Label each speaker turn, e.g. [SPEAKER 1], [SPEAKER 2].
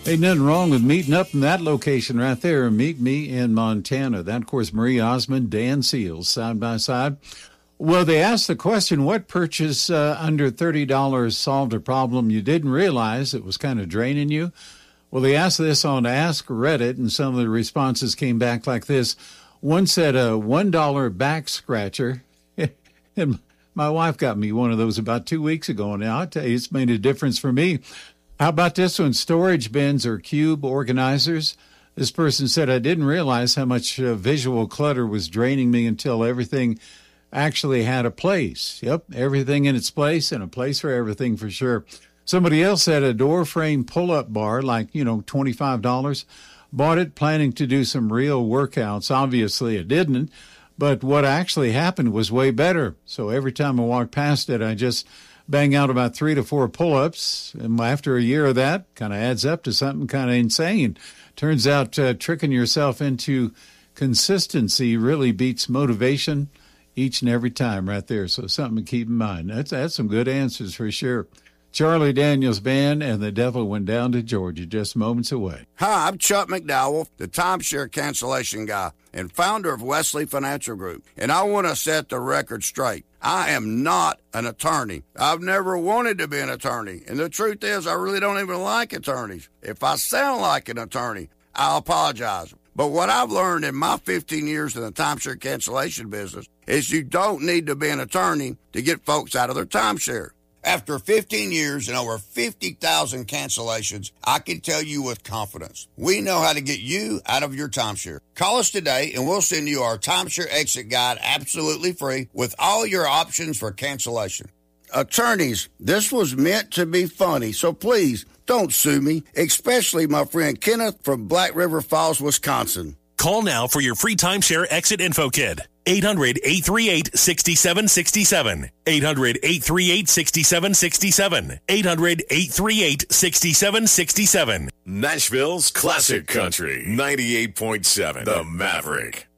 [SPEAKER 1] Ain't nothing wrong with meeting up in that location right there. Meet me in Montana. That, of course, Marie Osmond, Dan Seals, side by side. Well, they asked the question, what purchase under $30 solved a problem you didn't realize it was kind of draining you? Well, they asked this on Ask Reddit, and some of the responses came back like this. One said a $1 back scratcher. And my wife got me one of those about 2 weeks ago. Now, I'll tell you, it's made a difference for me. How about this one? Storage bins or cube organizers. This person said, I didn't realize how much visual clutter was draining me until everything actually had a place. Yep, everything in its place and a place for everything for sure. Somebody else said a door frame pull-up bar, like, $25. Bought it planning to do some real workouts. Obviously, it didn't. But what actually happened was way better. So every time I walk past it, I just bang out about 3 to 4 pull-ups. And after a year of that, kind of adds up to something kind of insane. Turns out tricking yourself into consistency really beats motivation each and every time right there. So something to keep in mind. That's some good answers for sure. Charlie Daniels Band and the Devil Went Down to Georgia, just moments away.
[SPEAKER 2] Hi, I'm Chuck McDowell, the timeshare cancellation guy and founder of Wesley Financial Group. And I want to set the record straight. I am not an attorney. I've never wanted to be an attorney. And the truth is, I really don't even like attorneys. If I sound like an attorney, I'll apologize. But what I've learned in my 15 years in the timeshare cancellation business is you don't need to be an attorney to get folks out of their timeshare. After 15 years and over 50,000 cancellations, I can tell you with confidence, we know how to get you out of your timeshare. Call us today and we'll send you our timeshare exit guide absolutely free with all your options for cancellation. Attorneys, this was meant to be funny, so please don't sue me, especially my friend Kenneth from Black River Falls, Wisconsin.
[SPEAKER 3] Call now for your free timeshare exit info kit. 800-838-6767. 800-838-6767. 800-838-6767.
[SPEAKER 4] Nashville's Classic Country 98.7. The Maverick.